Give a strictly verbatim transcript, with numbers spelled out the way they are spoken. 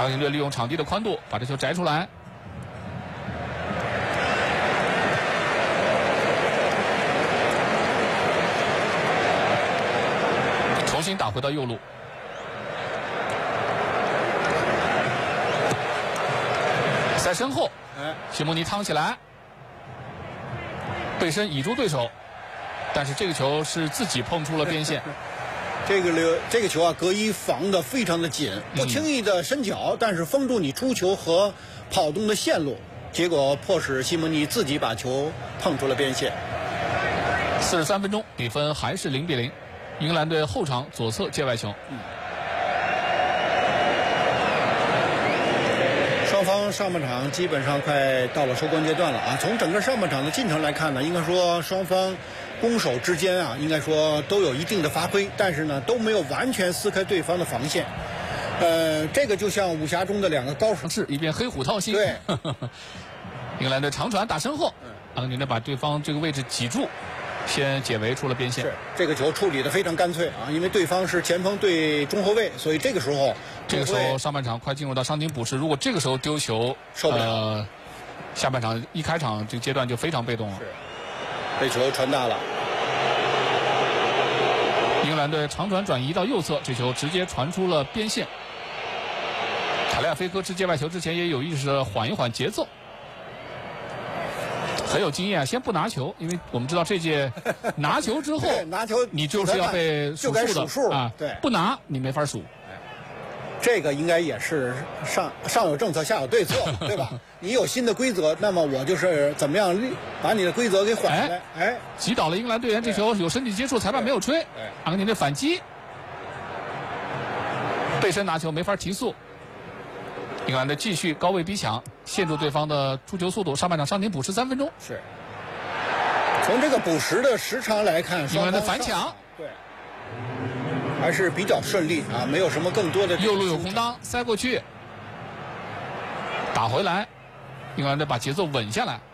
阿根廷队利用场地的宽度把这球摘出来。重新打回到右路。在身后，西蒙尼趟起来，背身倚住对手，但是这个球是自己碰出了边线。 这个流这个球啊，格伊防得非常的紧，不轻易的伸脚，但是封住你出球和跑动的线路，结果迫使西蒙尼自己把球碰出了边线。 四十三分钟，比分还是零比零。英格兰队后场左侧界外球。 嗯双方上半场基本上快到了收官阶段了啊！从整个上半场的进程来看呢，应该说双方攻守之间啊，应该说都有一定的发挥，但是呢都没有完全撕开对方的防线。呃，这个就像武侠中的两个高手， 是一边黑虎掏心。 对， 英格兰队长传打身后，阿根廷队把对方这个位置挤住，先解围出了边线。 是这个球处理得非常干脆啊，因为对方是前锋对中后卫，所以这个时候。 这个时候上半场快进入到伤停补时，如果这个时候丢球， 受不了。 呃，下半场一开场这个阶段就非常被动了。 是，这球传大了。 英格兰队长传转移到右侧，这球直接传出了边线。塔利亚菲科掷界外球之前也有意识的缓一缓节奏，很有经验，先不拿球，因为我们知道这届拿球之后， 拿球你就是要被数数的数啊， 对， 不拿你没法数。 这个应该也是上上有政策下有对策，对吧？你有新的规则，那么我就是怎么样把你的规则给缓下来。哎， 击倒了英格兰队员，这球有身体接触，裁判没有吹。阿根廷队反击，背身拿球没法提速。英格兰队继续高位逼抢，限制对方的出球速度。上半场伤停补时三分钟。 是。从这个补时的时长来看， 英格兰队反抢。 对。还是比较顺利啊，没有什么更多的。 右路有空当，塞过去，打回来，英格兰队把节奏稳下来。